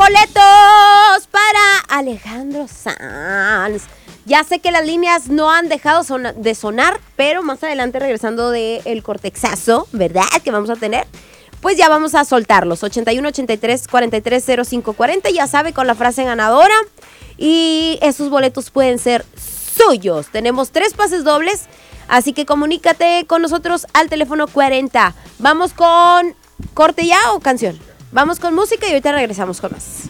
boletos para Alejandro Sanz. Ya sé que las líneas no han dejado de sonar, pero más adelante, regresando del cortexazo, ¿verdad? Que vamos a tener, pues ya vamos a soltarlos. 81 83 43 05 40, ya sabe, con la frase ganadora. Y esos boletos pueden ser suyos. Tenemos 3 pases dobles, así que comunícate con nosotros al teléfono 40. ¿Vamos con corte ya o canción? Vamos con música y ahorita regresamos con más.